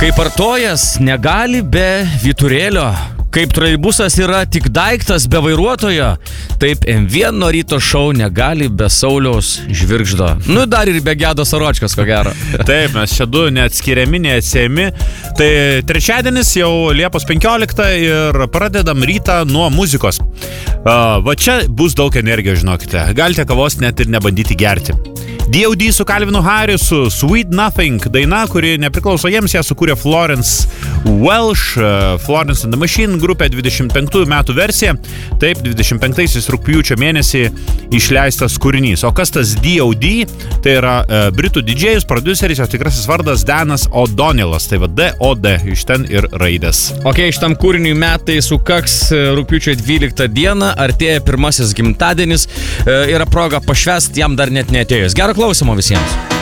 Kaip artojas negali be vyturėlio, kaip troleibusas yra tik daiktas be vairuotojo, taip M1 nuo ryto šou negali be Sauliaus Žvirgždo. Nu, dar ir be Gedos Aročkos, ko gero. Taip, mes čia du neatskiriami, neatsiejami. Tai trečiadienis jau Liepos 15 ir pradedam rytą nuo muzikos. Va čia bus daug energijos, žinokite. Galite kavos net ir nebandyti gerti. D.O.D. su Calvinu Harrisu, Sweet Nothing, daina, kuri nepriklauso jiems, ją sukūrė Florence Welsh, Florence and the Machine grupė 25 metų versija. Taip, 25 rugpjūčio mėnesį išleistas kūrinys. O kas tas D.O.D.? Tai yra britų didžėjus, prodiuseris, jo tikrasis vardas Danas O'Donnellas. Tai va D.O.D. iš ten ir raidės. Ok, šitam kūriniui metai sukaks rugpjūčio 12 dieną, artėja pirmasis gimtadienis, yra proga pašvęst, jam dar net neatėjus. Gero klausimo visiems.